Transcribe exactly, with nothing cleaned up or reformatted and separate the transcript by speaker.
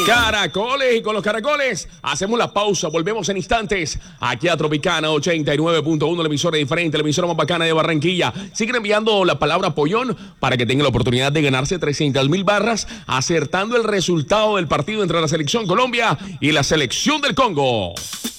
Speaker 1: Caracoles, y con los caracoles hacemos la pausa, volvemos en instantes aquí a Tropicana ochenta y nueve punto uno, la emisora diferente, la emisora más bacana de Barranquilla. Siguen enviando la palabra pollón para que tengan la oportunidad de ganarse trescientas mil barras acertando el resultado del partido entre la selección Colombia y la selección del Congo.